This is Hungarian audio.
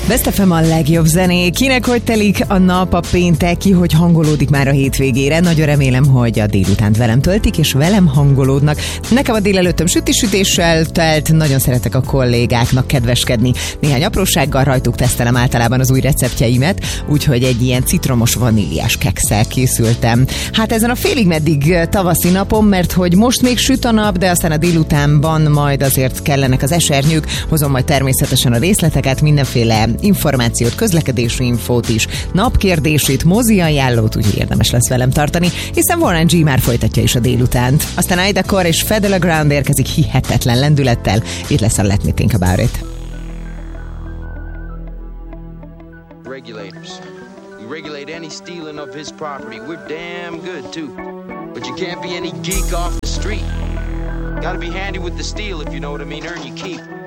Best FM a legjobb zené. Kinek hogy telik a nap, a péntek, ki hogy hangolódik már a hétvégére. Nagyon remélem, hogy a délutánt velem töltik, és velem hangolódnak. Nekem a délelőttöm sütéssel telt, nagyon szeretek a kollégáknak kedveskedni. Néhány aprósággal rajtuk tesztelem általában az új receptjeimet, úgyhogy egy ilyen citromos vaníliás kekszel készültem. Hát ezen a félig meddig tavaszi napon, mert hogy most még süt a nap, de aztán a délutánban majd azért kellenek az esernyők. Hozom majd természetesen a részleteket, mindenféle információt, közlekedési infót is, napkérdését, mozi ajánlót, úgyhogy érdemes lesz velem tartani, hiszen Warren G már folytatja is a délutánt. Aztán Ida Core és Fedele Ground érkezik hihetetlen lendülettel. Itt lesz a Let Me Think About It. Regulators. We regulate any stealing of his property. We're damn good too. But you can't be any geek off the street. Gotta be handy with the steel, if you know what I mean. Earn your keep.